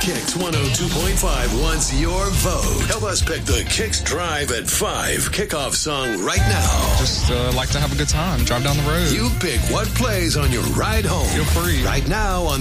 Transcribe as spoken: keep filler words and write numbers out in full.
Kicks one oh two point five wants your vote. Help us pick the Kicks Drive at five kickoff song right now. Just uh, like to have a good time. Drive down the road. You pick what plays on your ride home. Feel free. Right now on